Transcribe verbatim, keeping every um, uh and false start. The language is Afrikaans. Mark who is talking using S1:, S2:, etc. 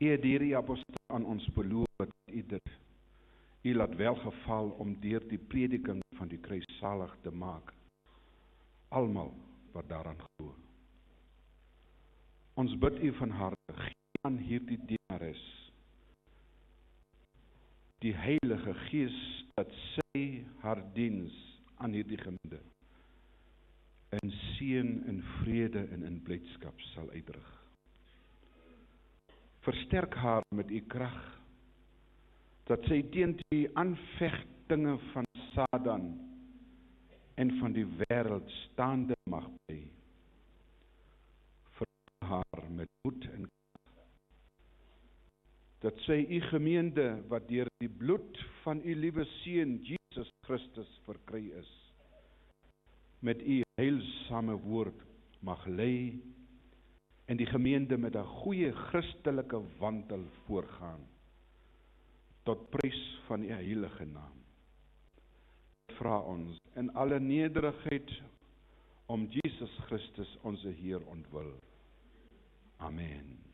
S1: U het hierdie apostel aan ons beloof dat u dit, u laat welgeval om deur die prediking van die kruis salig te maak, almal wat daaraan glo. Ons bid u van harte, gee aan hierdie dienares die Heilige Gees, dat sy haar diens aan hierdie gemeente in seën, in vrede en in blydskap sal uitdruk. Versterk haar met u krag, dat sy teen die aanvegtinge van Satan en van die wêreld staande mag bly. Vervul haar met moed en krag, dat sy u gemeente, wat deur die bloed van u liewe Seun Jesus Christus verkry is, met u heilsame woord mag lei en die gemeente met 'n goeie Christelike wandel voorgaan, tot prys van u heilige naam. Vra ons in alle nederigheid om Jesus Christus onze Heer ontwil. Amen.